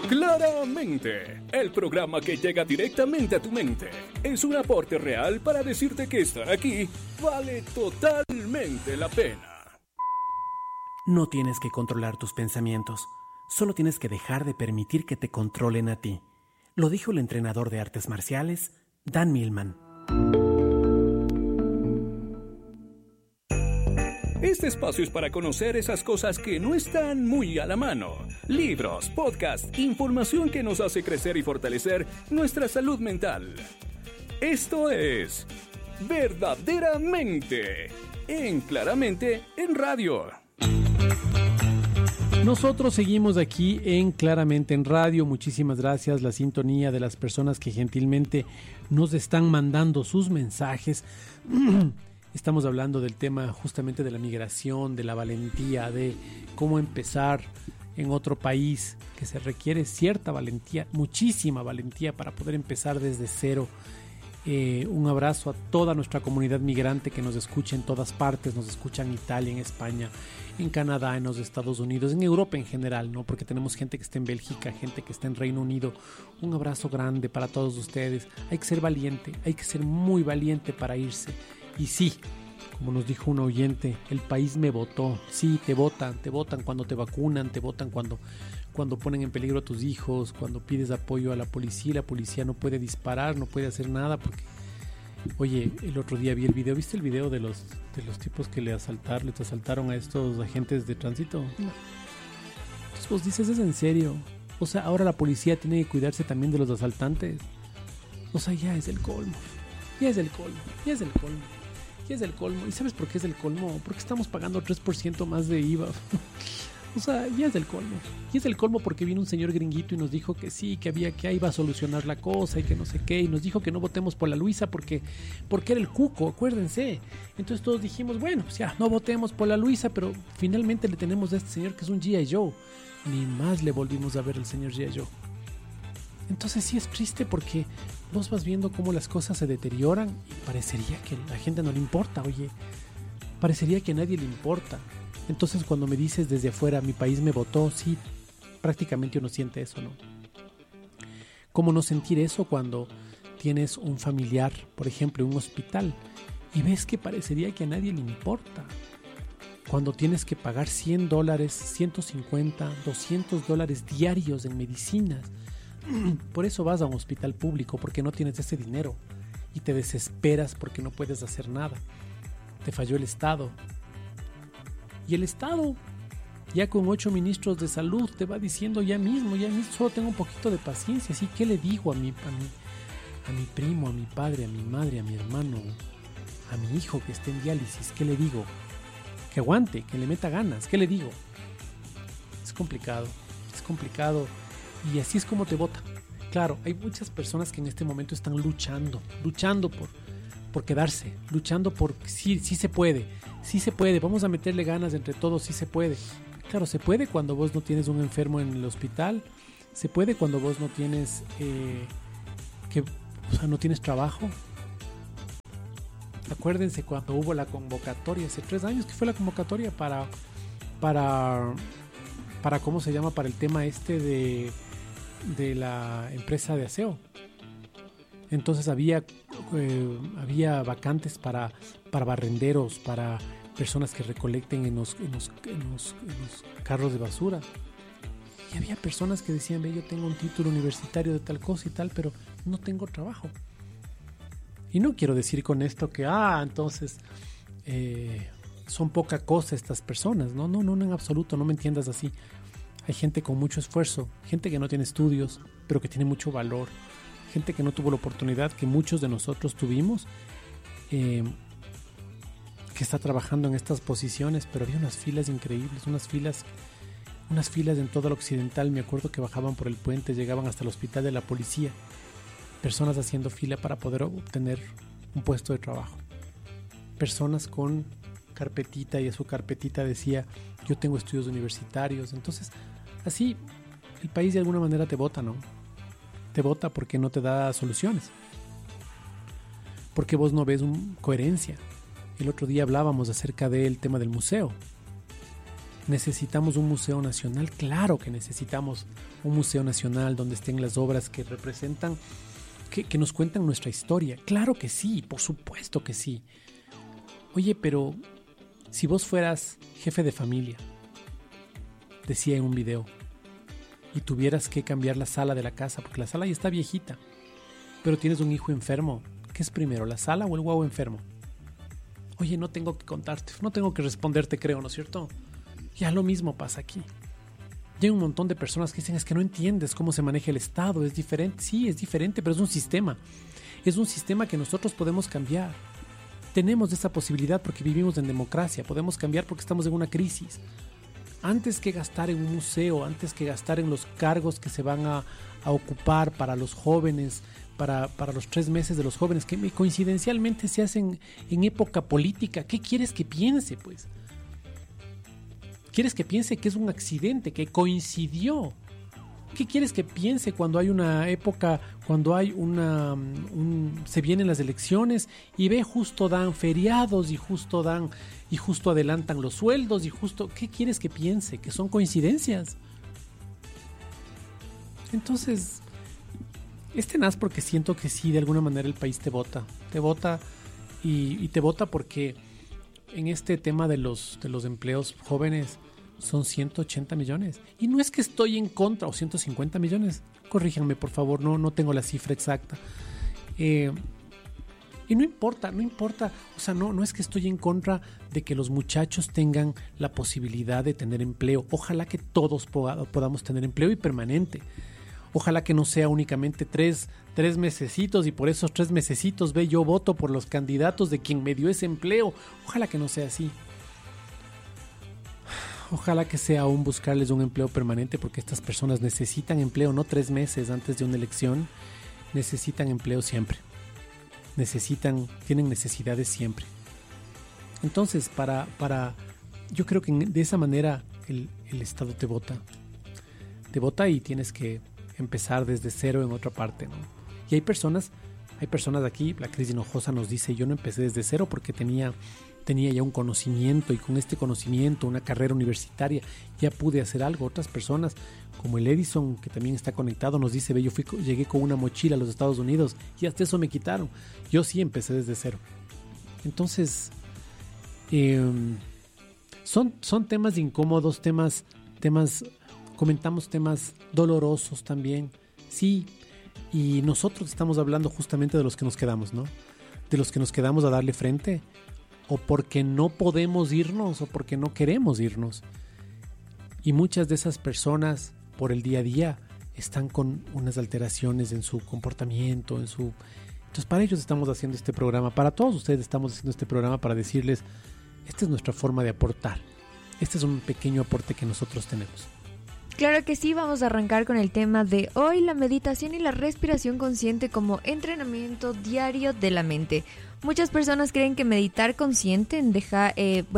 Claramente, el programa que llega directamente a tu mente es un aporte real para decirte que estar aquí vale totalmente la pena. No tienes que controlar tus pensamientos, solo tienes que dejar de permitir que te controlen a ti. Lo dijo el entrenador de artes marciales, Dan Millman. Este espacio es para conocer esas cosas que no están muy a la mano. Libros, podcasts, información que nos hace crecer y fortalecer nuestra salud mental. Esto es Verdaderamente en Claramente en Radio. Nosotros seguimos aquí en Claramente en Radio. Muchísimas gracias, la sintonía de las personas que gentilmente nos están mandando sus mensajes. Estamos hablando del tema justamente de la migración, de la valentía, de cómo empezar en otro país, que se requiere cierta valentía, muchísima valentía para poder empezar desde cero. Un abrazo a toda nuestra comunidad migrante que nos escucha en todas partes, nos escucha en Italia, en España, en Canadá, en los Estados Unidos, en Europa en general, ¿no? Porque tenemos gente que está en Bélgica, gente que está en Reino Unido. Un abrazo grande para todos ustedes. Hay que ser valiente, hay que ser muy valiente para irse. Y sí, como nos dijo un oyente, el país me votó. Sí, te votan cuando te vacunan, te votan cuando ponen en peligro a tus hijos, cuando pides apoyo a la policía no puede disparar, no puede hacer nada porque... Oye, el otro día vi el video, ¿viste el video de los tipos que les asaltaron a estos agentes de tránsito? No. Entonces vos dices, ¿es en serio? O sea, ahora la policía tiene que cuidarse también de los asaltantes. O sea, ya es el colmo. ¿Y sabes por qué es el colmo? Porque estamos pagando 3% más de IVA. O sea, ya es el colmo. Y es el colmo porque vino un señor gringuito y nos dijo que sí, que ahí iba a solucionar la cosa y que no sé qué. Y nos dijo que no votemos por la Luisa porque era el cuco, acuérdense. Entonces todos dijimos, bueno, pues ya, no votemos por la Luisa, pero finalmente le tenemos a este señor que es un G.I. Joe. Ni más le volvimos a ver al señor G.I. Joe. Entonces sí es triste porque vos vas viendo cómo las cosas se deterioran y parecería que a la gente no le importa, oye. Parecería que a nadie le importa. Entonces cuando me dices desde afuera, mi país me votó, sí, prácticamente uno siente eso, ¿no? ¿Cómo no sentir eso cuando tienes un familiar, por ejemplo, en un hospital y ves que parecería que a nadie le importa? Cuando tienes que pagar $100, $150, $200 diarios en medicinas. Por eso vas a un hospital público, porque no tienes ese dinero y te desesperas porque no puedes hacer nada. Te falló el Estado. Y el Estado, ya con 8 ministros de salud, te va diciendo ya mismo, solo tengo un poquito de paciencia. ¿Sí? ¿Qué le digo a mi primo, a mi padre, a mi madre, a mi hermano, a mi hijo que esté en diálisis? ¿Qué le digo? Que aguante, que le meta ganas. ¿Qué le digo? Es complicado. Y así es como te vota. Claro, hay muchas personas que en este momento están luchando por quedarse, luchando por sí se puede, vamos a meterle ganas entre todos, sí se puede. Claro, se puede cuando vos no tienes un enfermo en el hospital, se puede cuando vos no tienes no tienes trabajo. Acuérdense cuando hubo la convocatoria hace 3 años, que fue la convocatoria para ¿cómo se llama? Para el tema de la empresa de aseo. Entonces había vacantes para barrenderos, para personas que recolecten en los carros de basura. Y había personas que decían, yo tengo un título universitario de tal cosa y tal, pero no tengo trabajo. Y no quiero decir con esto que, entonces son poca cosa estas personas. No, en absoluto, no me entiendas así. Hay gente con mucho esfuerzo, gente que no tiene estudios, pero que tiene mucho valor. Gente que no tuvo la oportunidad que muchos de nosotros tuvimos, que está trabajando en estas posiciones, pero había unas filas increíbles, unas filas en todo el occidental. Me acuerdo que bajaban por el puente, llegaban hasta el hospital de la policía, personas haciendo fila para poder obtener un puesto de trabajo, personas con carpetita y a su carpetita decía, yo tengo estudios universitarios. Entonces, así el país de alguna manera te vota, ¿no? Te vota porque no te da soluciones, porque vos no ves coherencia. El otro día hablábamos acerca del tema del museo. ¿Necesitamos un museo nacional? Claro que necesitamos un museo nacional donde estén las obras que representan, que nos cuentan nuestra historia. Claro que sí, por supuesto que sí. Oye, pero si vos fueras jefe de familia, decía en un video, y tuvieras que cambiar la sala de la casa, porque la sala ya está viejita, pero tienes un hijo enfermo, ¿qué es primero, la sala o el guau enfermo? Oye, no tengo que contarte, no tengo que responderte, creo, ¿no es cierto? Ya lo mismo pasa aquí. Y hay un montón de personas que dicen, es que no entiendes cómo se maneja el Estado, es diferente. Sí, es diferente, pero es un sistema. Es un sistema que nosotros podemos cambiar. Tenemos esa posibilidad porque vivimos en democracia, podemos cambiar porque estamos en una crisis. Antes que gastar en un museo, antes que gastar en los cargos que se van a ocupar para los jóvenes, para los 3 meses de los jóvenes, que coincidencialmente se hacen en época política, ¿qué quieres que piense, pues? ¿Quieres que piense que es un accidente, que coincidió? ¿Qué quieres que piense cuando hay una época, cuando hay se vienen las elecciones y ve justo dan feriados y justo adelantan los sueldos y justo, ¿qué quieres que piense? Que son coincidencias. Entonces, es tenaz porque siento que sí, de alguna manera el país te vota y te vota porque en este tema de los empleos jóvenes son 180 millones. Y no es que estoy en contra, o 150 millones. Corríjanme, por favor, no tengo la cifra exacta. Y no importa. O sea, no es que estoy en contra de que los muchachos tengan la posibilidad de tener empleo. Ojalá que todos podamos tener empleo y permanente. Ojalá que no sea únicamente tres mesecitos y por esos 3 mesecitos yo voto por los candidatos de quien me dio ese empleo. Ojalá que no sea así. Ojalá que sea aún buscarles un empleo permanente porque estas personas necesitan empleo, no 3 meses antes de una elección, necesitan empleo siempre. Tienen necesidades siempre. Entonces, yo creo que de esa manera el Estado te vota y tienes que empezar desde cero en otra parte, ¿no? Y hay personas aquí, la Cris Hinojosa nos dice, yo no empecé desde cero porque tenía ya un conocimiento y con este conocimiento, una carrera universitaria, ya pude hacer algo. Otras personas, como el Edison, que también está conectado, nos dice, yo llegué con una mochila a los Estados Unidos y hasta eso me quitaron. Yo sí empecé desde cero. Entonces, son temas incómodos, comentamos temas dolorosos también, sí, y nosotros estamos hablando justamente de los que nos quedamos, ¿no? De los que nos quedamos a darle frente, o porque no podemos irnos, o porque no queremos irnos. Y muchas de esas personas, por el día a día, están con unas alteraciones en su comportamiento, Entonces, para ellos estamos haciendo este programa, para todos ustedes estamos haciendo este programa para decirles, esta es nuestra forma de aportar. Este es un pequeño aporte que nosotros tenemos. Claro que sí, vamos a arrancar con el tema de hoy, la meditación y la respiración consciente como entrenamiento diario de la mente. Muchas personas creen que meditar consciente en dejar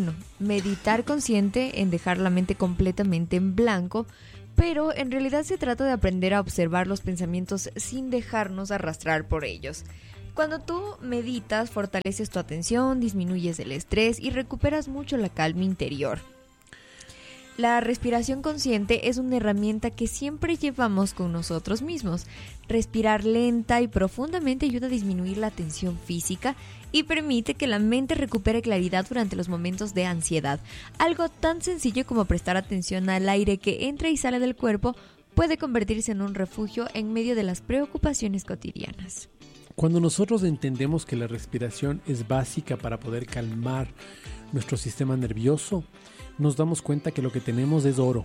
la mente completamente en blanco, pero en realidad se trata de aprender a observar los pensamientos sin dejarnos arrastrar por ellos. Cuando tú meditas, fortaleces tu atención, disminuyes el estrés y recuperas mucho la calma interior. La respiración consciente es una herramienta que siempre llevamos con nosotros mismos. Respirar lenta y profundamente ayuda a disminuir la tensión física y permite que la mente recupere claridad durante los momentos de ansiedad. Algo tan sencillo como prestar atención al aire que entra y sale del cuerpo puede convertirse en un refugio en medio de las preocupaciones cotidianas. Cuando nosotros entendemos que la respiración es básica para poder calmar nuestro sistema nervioso, nos damos cuenta que lo que tenemos es oro.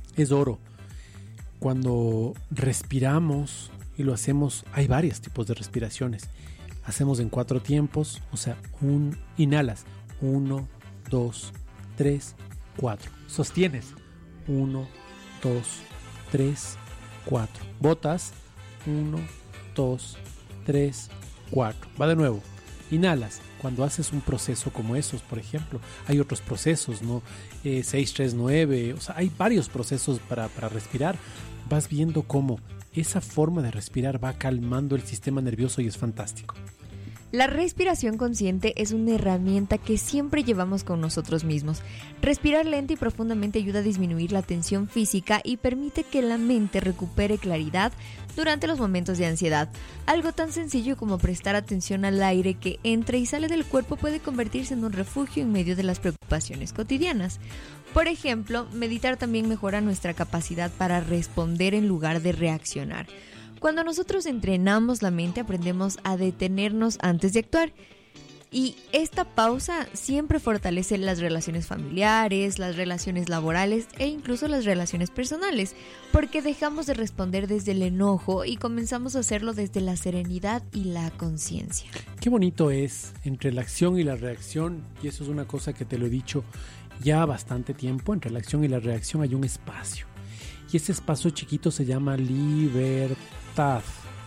Cuando respiramos y lo hacemos, hay varios tipos de respiraciones. Hacemos en 4 tiempos, o sea, inhalas, 1, 2, 3, 4. Sostienes, 1, 2, 3, 4. Botas, 1, 2, 3, 4. Va de nuevo. Inhalas. Cuando haces un proceso como esos, por ejemplo, hay otros procesos, ¿no? 6-3-9, o sea, hay varios procesos para respirar. Vas viendo cómo esa forma de respirar va calmando el sistema nervioso y es fantástico. La respiración consciente es una herramienta que siempre llevamos con nosotros mismos. Respirar lento y profundamente ayuda a disminuir la tensión física y permite que la mente recupere claridad durante los momentos de ansiedad. Algo tan sencillo como prestar atención al aire que entra y sale del cuerpo puede convertirse en un refugio en medio de las preocupaciones cotidianas. Por ejemplo, meditar también mejora nuestra capacidad para responder en lugar de reaccionar. Cuando nosotros entrenamos la mente, aprendemos a detenernos antes de actuar. Y esta pausa siempre fortalece las relaciones familiares, las relaciones laborales e incluso las relaciones personales, porque dejamos de responder desde el enojo y comenzamos a hacerlo desde la serenidad y la conciencia. Qué bonito es entre la acción y la reacción, y eso es una cosa que te lo he dicho ya bastante tiempo. Entre la acción y la reacción hay un espacio, y ese espacio chiquito se llama libertad.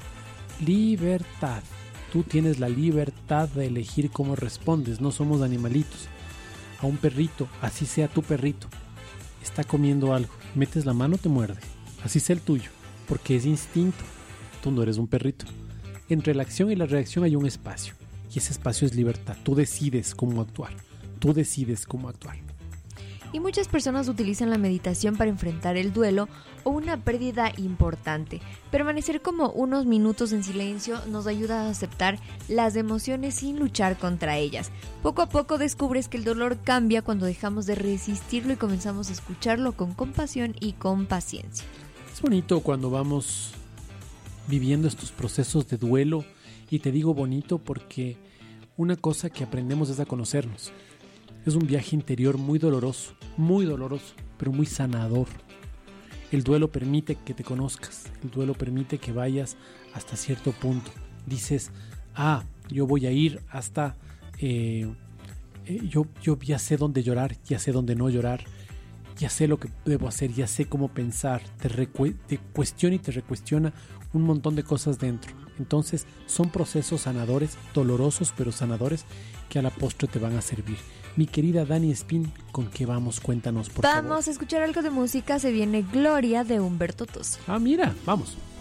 Libertad. Tú tienes la libertad de elegir cómo respondes. No somos animalitos. A un perrito, así sea tu perrito, está comiendo algo, metes la mano, te muerde. Así sea el tuyo, porque es instinto. Tú no eres un perrito. Entre la acción y la reacción hay un espacio, y ese espacio es libertad. Tú decides cómo actuar. Tú decides cómo actuar. Y muchas personas utilizan la meditación para enfrentar el duelo o una pérdida importante. Permanecer como unos minutos en silencio nos ayuda a aceptar las emociones sin luchar contra ellas. Poco a poco descubres que el dolor cambia cuando dejamos de resistirlo y comenzamos a escucharlo con compasión y con paciencia. Es bonito cuando vamos viviendo estos procesos de duelo, y te digo bonito porque una cosa que aprendemos es a conocernos. Es un viaje interior muy doloroso, pero muy sanador. El duelo permite que te conozcas, el duelo permite que vayas hasta cierto punto. Dices, yo voy a ir hasta, yo ya sé dónde llorar, ya sé dónde no llorar, ya sé lo que debo hacer, ya sé cómo pensar. Te cuestiona y te recuestiona un montón de cosas dentro. Entonces son procesos sanadores, dolorosos pero sanadores, que a la postre te van a servir. Mi querida Dani Espín, ¿con qué vamos? Cuéntanos, por favor. Vamos a escuchar algo de música. Se viene Gloria de Humberto Tozzi. Mira, vamos.